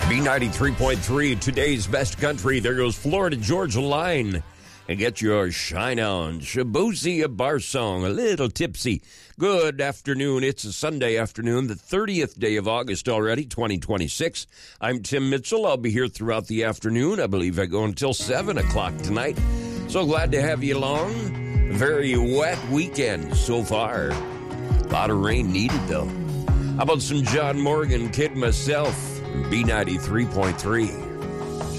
B93.3, today's best country. There goes Florida Georgia Line. And get your shine on. Shibuya Bar Song, a little tipsy. Good afternoon. It's a Sunday afternoon, the 30th day of August already, 2026. I'm Tim Mitchell. I'll be here throughout the afternoon. I believe I go until 7 o'clock tonight. So glad to have you along. Very wet weekend so far. A lot of rain needed, though. How about some John Morgan, Kid Myself, B93.3.